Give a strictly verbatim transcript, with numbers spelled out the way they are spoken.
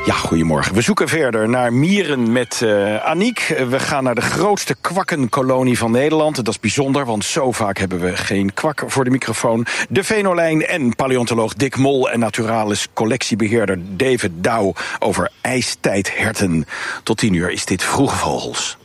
Ja, goedemorgen. We zoeken verder naar mieren met uh, Aniek. We gaan naar de grootste kwakkenkolonie van Nederland. Dat is bijzonder, want zo vaak hebben we geen kwak voor de microfoon. De Venolijn en paleontoloog Dick Mol en naturalis collectiebeheerder David Douw over ijstijdherten. Tot tien uur is dit Vroege Vogels.